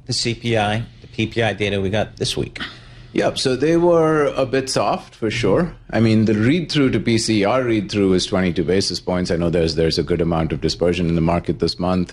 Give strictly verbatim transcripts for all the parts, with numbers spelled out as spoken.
the C P I, the P P I data we got this week? Yep, so they were a bit soft for sure. I mean, the read-through to P C E, our read-through is twenty-two basis points. I know there's there's a good amount of dispersion in the market this month.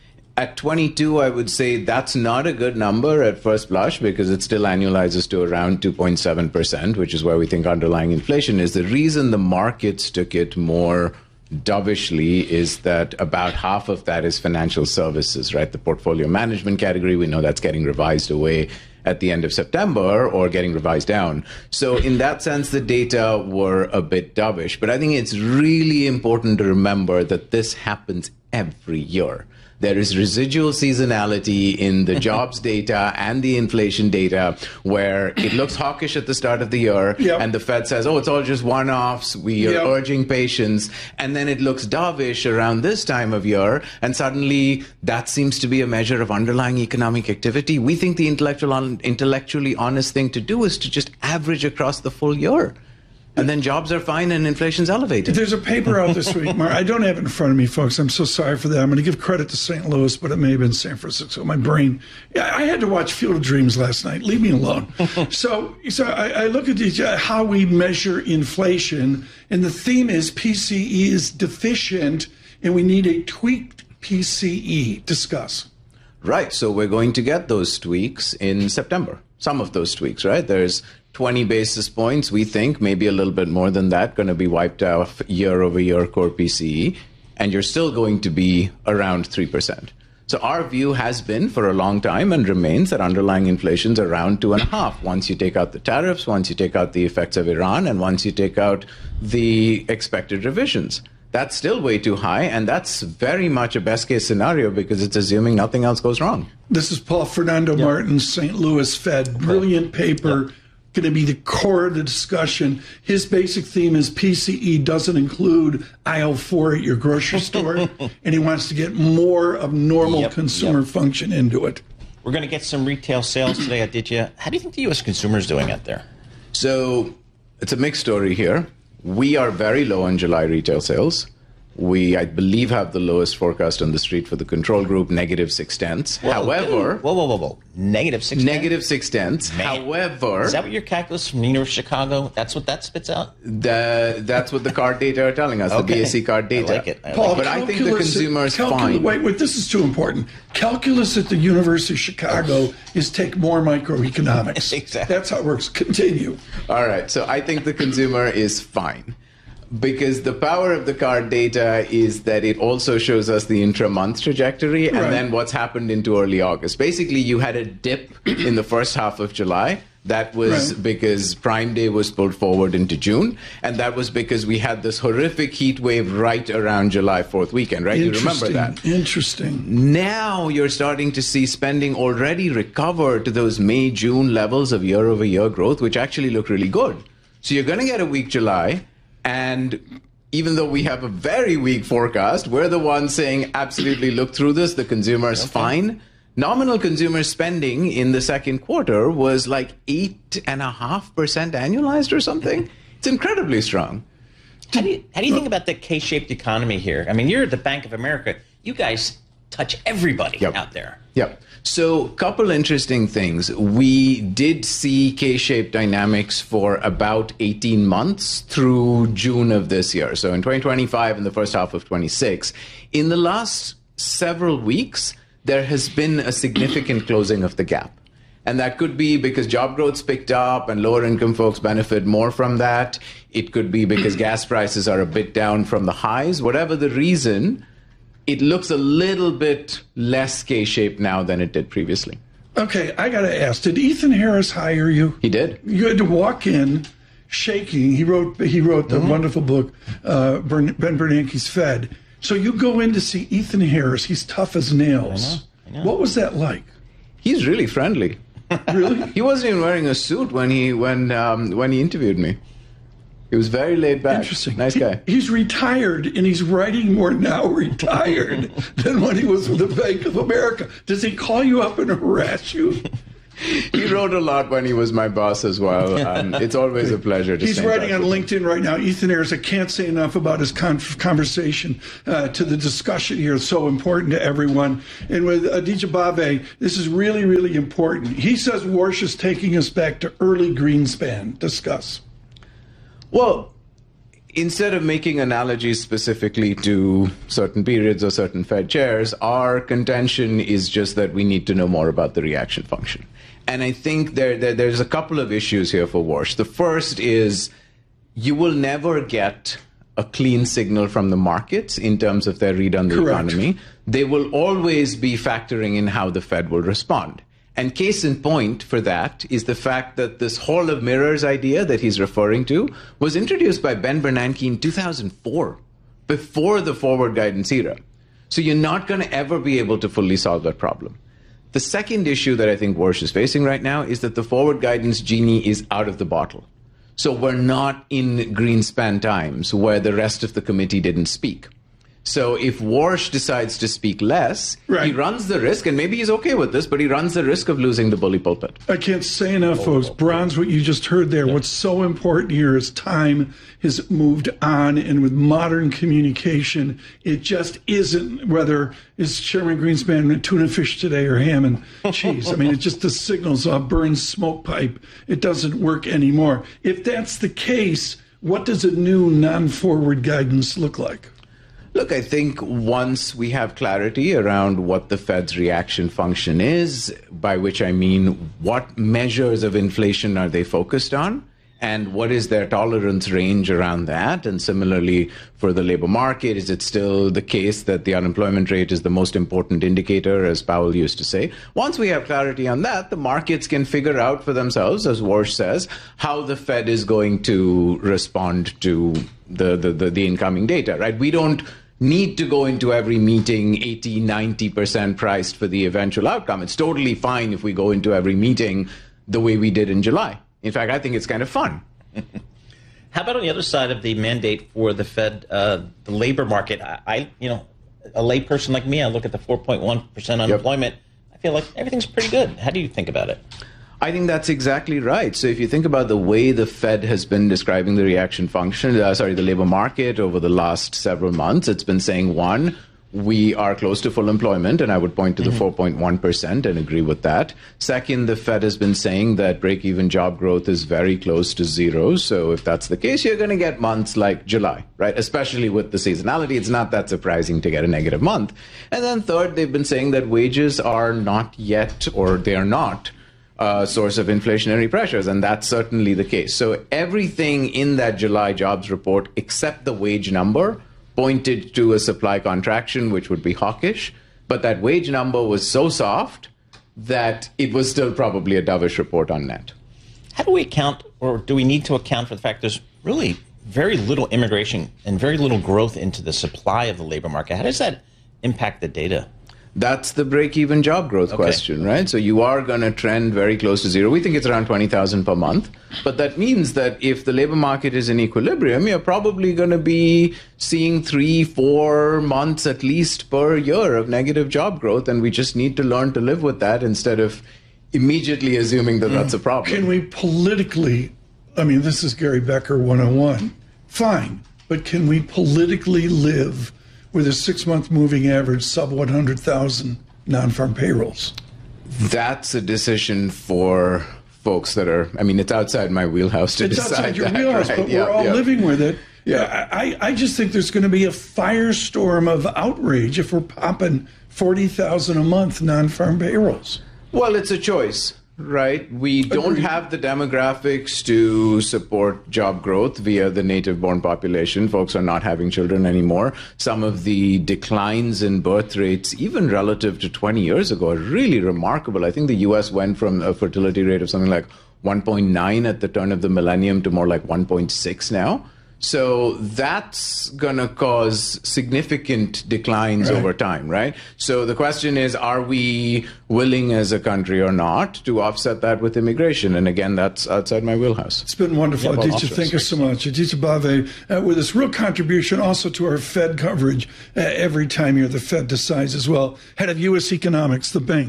At twenty-two, I would say that's not a good number at first blush because it still annualizes to around two point seven percent, which is where we think underlying inflation is. The reason the markets took it more dovishly is that about half of that is financial services, right? The portfolio management category, we know that's getting revised away at the end of September or getting revised down. So in that sense, the data were a bit dovish. But I think it's really important to remember that this happens every year. There is residual seasonality in the jobs data and the inflation data where it looks hawkish at the start of the year yep. and the Fed says, oh, it's all just one-offs. We are yep. urging patience. And then it looks dovish around this time of year. And suddenly that seems to be a measure of underlying economic activity. We think the intellectual, intellectually honest thing to do is to just average across the full year. And then jobs are fine and inflation's elevated. There's a paper out this week, Mark. I don't have it in front of me, folks. I'm so sorry for that. I'm going to give credit to Saint Louis, but it may have been San Francisco. My brain. Yeah, I had to watch Field of Dreams last night. Leave me alone. so so I, I look at these, uh, how we measure inflation, and the theme is P C E is deficient, and we need a tweaked P C E. Discuss. Right. So we're going to get those tweaks in September. Some of those tweaks, right? There's twenty basis points, we think, maybe a little bit more than that, going to be wiped off year over year core P C E, and you're still going to be around three percent. So our view has been for a long time and remains that underlying inflation's around two and a half. Once you take out the tariffs, once you take out the effects of Iran, and once you take out the expected revisions. That's still way too high, and that's very much a best case scenario because it's assuming nothing else goes wrong. This is Paul Fernando yep. Martin, Saint Louis Fed. Brilliant paper. Yep. Going to be the core of the discussion. His basic theme is P C E doesn't include aisle four at your grocery store, and he wants to get more of normal yep. consumer yep. function into it. We're going to get some retail sales today. I did you. How do you think the U S consumer is doing out there? So it's a mixed story here. We are very low in July retail sales. We, I believe, have the lowest forecast on the street for the control group, negative six tenths. Whoa, However, whoa, whoa, whoa, whoa, negative six tenths. Negative six tenths. Man. However, is that what your calculus from the University of Chicago? That's what that spits out. The, that's what the card data are telling us. Okay. The B S C card data. I like it. I Paul, like but it. I think the consumer is fine. Wait, wait, this is too important. Calculus at the University of Chicago is take more microeconomics. Exactly. That's how it works. Continue. All right. So I think the consumer is fine. Because the power of the card data is that it also shows us the intra-month trajectory and right. then what's happened into early August. Basically, you had a dip in the first half of July. That was right. because Prime Day was pulled forward into June. And that was because we had this horrific heat wave right around July fourth weekend, right? You remember that? Interesting. Now you're starting to see spending already recover to those May, June levels of year-over-year growth, which actually look really good. So you're going to get a weak July. And even though we have a very weak forecast, we're the ones saying, absolutely look through this. The consumer's okay. fine. Nominal consumer spending in the second quarter was like eight and a half percent annualized or something. It's incredibly strong. How do you, how do you think about the K-shaped economy here? I mean, you're at the Bank of America. You guys touch everybody yep. out there. Yep. So a couple interesting things. We did see K-shaped dynamics for about eighteen months through June of this year. So in twenty twenty-five and the first half of twenty-six. In the last several weeks, there has been a significant closing of the gap. And that could be because job growth's picked up and lower income folks benefit more from that. It could be because gas prices are a bit down from the highs. Whatever the reason, it looks a little bit less K-shaped now than it did previously. Okay, I got to ask, did Ethan Harris hire you? He did. You had to walk in shaking. He wrote He wrote the mm-hmm. wonderful book, uh, Ben Bernanke's Fed. So you go in to see Ethan Harris. He's tough as nails. I know, I know. What was that like? He's really friendly. Really? He wasn't even wearing a suit when he when um, when he interviewed me. He was very laid back. Interesting. Nice he, guy. He's retired, and he's writing more now retired than when he was with the Bank of America. Does he call you up and harass you? He wrote a lot when he was my boss as well. Um, it's always a pleasure to He's writing on LinkedIn right now. Ethan Ayers, I can't say enough about his con- conversation uh, to the discussion here. It's so important to everyone. And with Aditya Bave, this is really, really important. He says Warsh is taking us back to early Greenspan. Discuss. Well, instead of making analogies specifically to certain periods or certain Fed chairs, our contention is just that we need to know more about the reaction function. And I think there, there there's a couple of issues here for Warsh. The first is you will never get a clean signal from the markets in terms of their read on the Correct. economy. They will always be factoring in how the Fed will respond. And case in point for that is the fact that this Hall of Mirrors idea that he's referring to was introduced by Ben Bernanke in two thousand four, before the forward guidance era. So you're not going to ever be able to fully solve that problem. The second issue that I think Warsh is facing right now is that the forward guidance genie is out of the bottle. So we're not in Greenspan times where the rest of the committee didn't speak. So if Warsh decides to speak less, right. he runs the risk, and maybe he's okay with this, but he runs the risk of losing the bully pulpit. I can't say enough, folks. Bronze, what you just heard there, what's so important here is time has moved on, and with modern communication, it just isn't whether is Chairman Greenspan tuna fish today or ham and cheese. I mean, it just the signals off, burn smoke pipe. It doesn't work anymore. If that's the case, what does a new non-forward guidance look like? Look, I think once we have clarity around what the Fed's reaction function is, by which I mean what measures of inflation are they focused on, and what is their tolerance range around that, and similarly for the labor market, is it still the case that the unemployment rate is the most important indicator, as Powell used to say? Once we have clarity on that, the markets can figure out for themselves, as Warsh says, how the Fed is going to respond to the, the, the, the incoming data, right? We don't need to go into every meeting eighty, ninety percent priced for the eventual outcome. It's totally fine if we go into every meeting the way we did in July. In fact, I think it's kind of fun. How about on the other side of the mandate for the Fed, uh, the labor market? I, I, you know, a layperson like me, I look at the four point one percent unemployment. Yep. I feel like everything's pretty good. How do you think about it? I think that's exactly right. So if you think about the way the Fed has been describing the reaction function, uh, sorry, the labor market over the last several months, it's been saying, one, we are close to full employment, and I would point to the mm-hmm. four point one percent and agree with that. Second, the Fed has been saying that break-even job growth is very close to zero. So if that's the case, you're going to get months like July, right? Especially with the seasonality, it's not that surprising to get a negative month. And then third, they've been saying that wages are not yet, or they are not, Uh, source of inflationary pressures, and that's certainly the case. So everything in that July jobs report, except the wage number, pointed to a supply contraction, which would be hawkish. But that wage number was so soft that it was still probably a dovish report on net. How do we account, or do we need to account for the fact there's really very little immigration and very little growth into the supply of the labor market? How does that impact the data? That's the break-even job growth okay. question, right? So you are going to trend very close to zero. We think it's around twenty thousand per month. But that means that if the labor market is in equilibrium, you're probably going to be seeing three, four months at least per year of negative job growth. And we just need to learn to live with that instead of immediately assuming that mm. that's a problem. Can we politically, I mean, this is Gary Becker one oh one. Fine. But can we politically live with a six-month moving average sub one hundred thousand non-farm payrolls? That's a decision for folks that are, I mean, it's outside my wheelhouse to it's decide outside your that, wheelhouse, right? but yeah, we're all yeah. living with it. Yeah. I, I just think there's going to be a firestorm of outrage if we're popping forty thousand a month non-farm payrolls. Well, it's a choice. Right. We don't Agreed. have the demographics to support job growth via the native-born population. Folks are not having children anymore. Some of the declines in birth rates, even relative to twenty years ago, are really remarkable. I think the U S went from a fertility rate of something like one point nine at the turn of the millennium to more like one point six now. So that's going to cause significant declines right. over time, right? So the question is, are we willing as a country or not to offset that with immigration? And again, that's outside my wheelhouse. It's been wonderful. Yeah, Aditya, thank you so much. Aditya Bave, uh, with this real contribution also to our Fed coverage uh, every time here the Fed decides as well. Head of U S Economics, the bank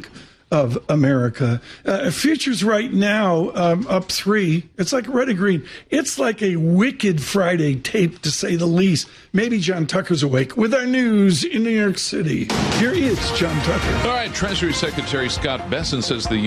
of America. Uh, futures right now um, up three. It's like red and green. It's like a wicked Friday tape, to say the least. Maybe John Tucker's awake with our news in New York City. Here is John Tucker. All right, Treasury Secretary Scott Bessent says the